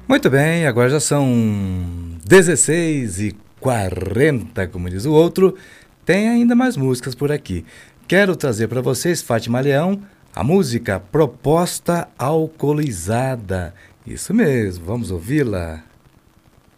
Muito bem, agora já são 16h40, como diz o outro. Tem ainda mais músicas por aqui. Quero trazer para vocês, Fátima Leão, a música Proposta Alcoolizada. Isso mesmo, vamos ouvi-la.